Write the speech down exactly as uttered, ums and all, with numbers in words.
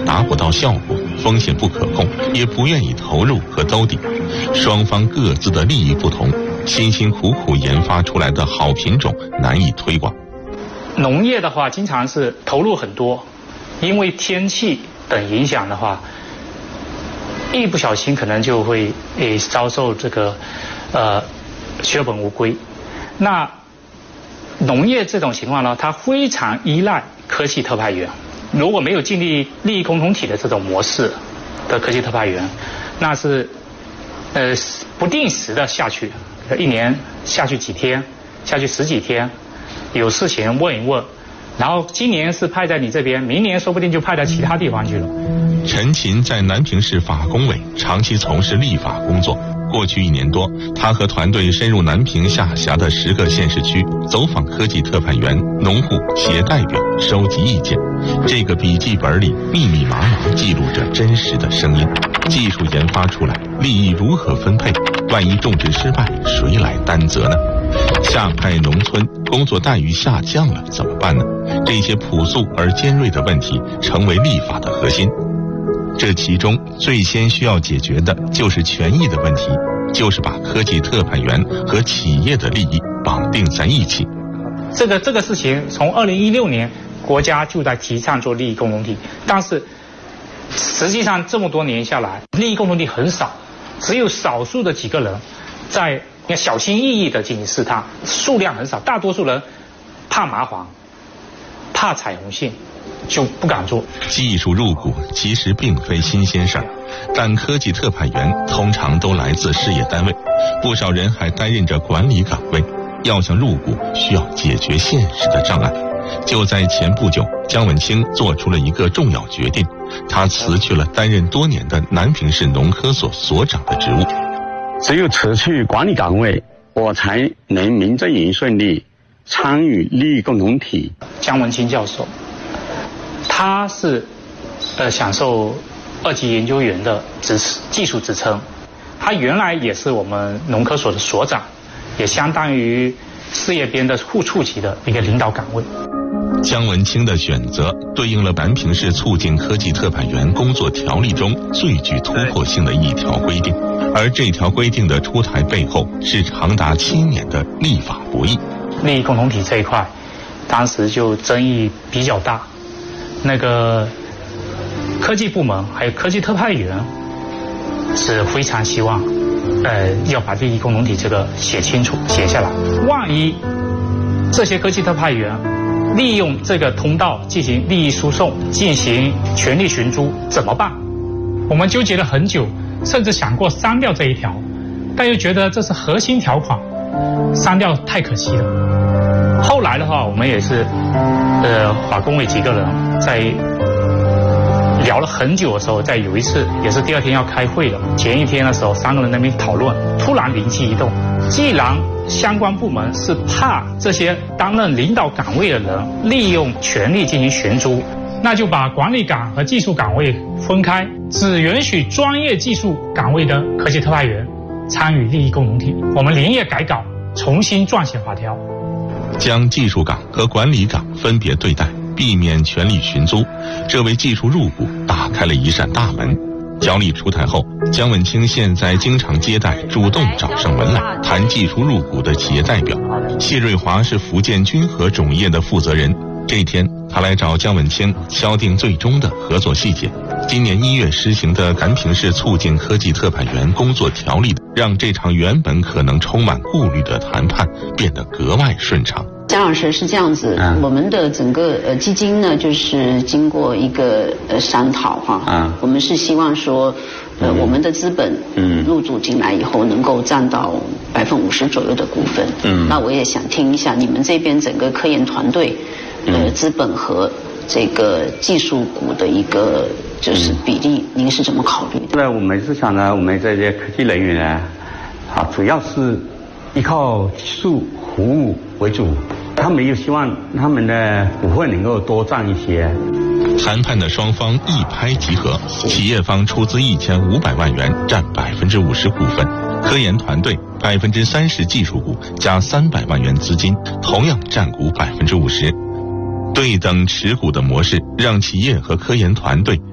达不到效果，风险不可控，也不愿意投入和兜底。双方各自的利益不同，辛辛苦苦研发出来的好品种难以推广。 农业的话，经常是投入很多，因为天气等影响的话，一不小心可能就会诶遭受这个呃血本无归。那农业这种情况呢，它非常依赖科技特派员。如果没有建立利益共同体的这种模式的科技特派员，那是呃不定时的下去，一年下去几天，下去十几天，有事情问一问，然后今年是派在你这边，明年说不定就派到其他地方去了。 陈琴在南平市法工委长期从事立法工作。过去一年多，他和团队深入南平下辖的十个县市区，走访科技特派员、农户、企业代表，收集意见。这个笔记本里密密麻麻记录着真实的声音。技术研发出来，利益如何分配？万一种植失败，谁来担责呢？下派农村工作待遇下降了怎么办呢？这些朴素而尖锐的问题成为立法的核心。这其中最先需要解决的就是权益的问题，就是把科技特派员和企业的利益绑定在一起。 这个这个事情从二零一六年国家就在提倡做利益共同体，但是实际上这么多年下来，利益共同体很少，只有少数的几个人在小心翼翼地进行试探，数量很少，大多数人怕麻烦，怕踩红线，就不敢做。 技术入股其实并非新鲜事儿，但科技特派员通常都来自事业单位，不少人还担任着管理岗位。要想入股，需要解决现实的障碍。就在前不久，姜文清做出了一个重要决定，他辞去了担任多年的南平市农科所所长的职务。 只有辞去管理岗位，我才能名正言顺地参与利益共同体。 姜文清教授，他是呃享受二级研究员的职技术职称，他原来也是我们农科所的所长，也相当于事业编的副处级的一个领导岗位。 姜文清的选择对应了南平市促进科技特派员工作条例中最具突破性的一条规定，而这条规定的出台背后是长达七年的立法博弈。 利益共同体这一块，当时就争议比较大，那个科技部门还有科技特派员是非常希望呃要把利益共同体这个写清楚写下来，万一这些科技特派员利用这个通道进行利益输送，进行权力寻租怎么办？我们纠结了很久，甚至想过删掉这一条，但又觉得这是核心条款，删掉太可惜了。后来的话，我们也是呃法工委几个人在聊了很久的时候，在有一次也是第二天要开会了，前一天的时候三个人在那边讨论，突然灵机一动，既然相关部门是怕这些担任领导岗位的人利用权力进行寻租，那就把管理岗和技术岗位分开，只允许专业技术岗位的科技特派员参与利益共同体。我们连夜改稿，重新撰写法条， 将技术岗和管理岗分别对待，避免权力寻租，这为技术入股打开了一扇大门。条例出台后，姜文清现在经常接待主动找上门来谈技术入股的企业代表。谢瑞华是福建君和种业的负责人，这天他来找姜文清敲定最终的合作细节。今年一月实行的南平市促进科技特派员工作条例，让这场原本可能充满顾虑的谈判变得格外顺畅。 姜老师是这样子，嗯、我们的整个呃基金呢，就是经过一个呃商讨哈，嗯、我们是希望说，呃、嗯、我们的资本嗯入驻进来以后，能够占到百分五十左右的股份。嗯，那我也想听一下你们这边整个科研团队，呃资本和这个技术股的一个就是比例，您是怎么考虑的？ 那我们是想呢，我们这些科技人员呢，啊，主要是依靠技术服务为主。他们又希望他们的股份能够多占一些。 谈判的双方一拍即合，企业方出资一千五百万元，占百分之五十股份；科研团队百分之三十技术股加三百万元资金，同样占股百分之五十。对等持股的模式，让企业和科研团队